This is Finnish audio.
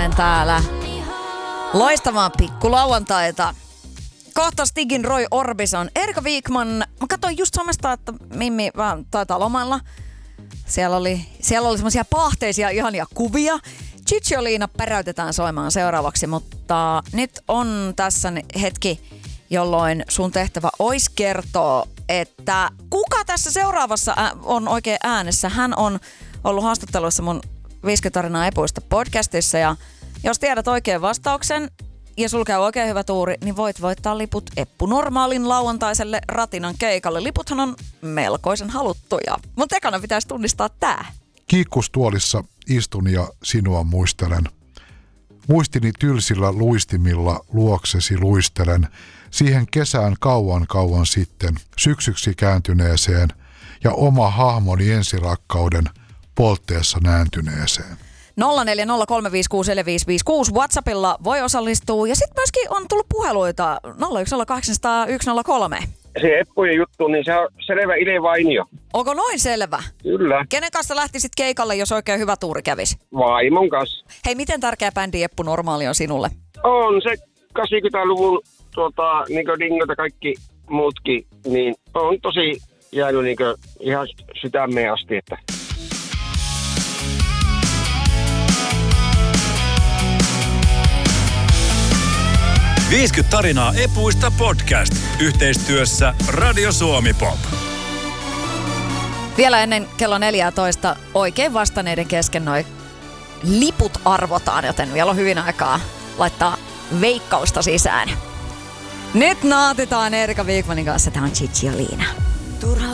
Viikmanen täällä. Loistavaa pikkulauantaita. Kohta Stigin Roy Orbison. Erika Viikman, mä katsoin just somesta, että Mimmi vähän taitaa lomailla. Siellä oli semmosia paahteisia ihania kuvia. Cicciolina päräytetään soimaan seuraavaksi, mutta nyt on tässä hetki, jolloin sun tehtävä olisi kertoa, että kuka tässä seuraavassa on oikein äänessä. Hän on ollut haastatteluissa mun 50 tarinaa epuista podcastissa ja jos tiedät oikein vastauksen ja sulla käy oikein hyvä tuuri, niin voit voittaa liput Eppu Normaalin lauantaiselle Ratinan keikalle. Liputhan on melkoisen haluttuja, mutta ekana pitäisi tunnistaa tää. Kiikkustuolissa istun ja sinua muistelen. Muistini tylsillä luistimilla luoksesi luistelen. Siihen kesään kauan sitten, syksyksi kääntyneeseen ja oma hahmoni ensirakkauden poltteessa nääntyneeseen. 0403564556 WhatsAppilla voi osallistua ja sitten myöskin on tullut puheluita 010800103. Se Eppujen juttu, niin se on selvä Ile Vainio. Onko noin selvä? Kyllä. Kenen kanssa lähtisit keikalle, jos oikein hyvä tuuri kävisi? Vaimon kanssa. Hei, miten tärkeä bändi Eppu Normaali on sinulle? On se 80-luvun niin dingot ja kaikki muutkin, niin on tosi jäänyt niin ihan sydämeen asti, että... "50 tarinaa epuista" podcast yhteistyössä Radio Suomi Pop. Vielä ennen kello 14 oikein vastanneiden kesken noi liput arvotaan, joten vielä on hyvin aikaa laittaa veikkausta sisään. Nyt nautitaan Erika Viikmanin kanssa. Tää on Cicciolina. Turha